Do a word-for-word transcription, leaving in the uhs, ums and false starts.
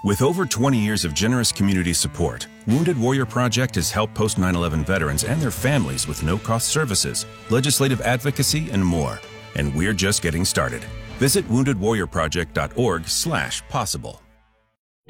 With over twenty years of generous community support, Wounded Warrior Project has helped post nine eleven veterans and their families with no-cost services, legislative advocacy, and more. And we're just getting started. Visit wounded warrior project dot org slash possible.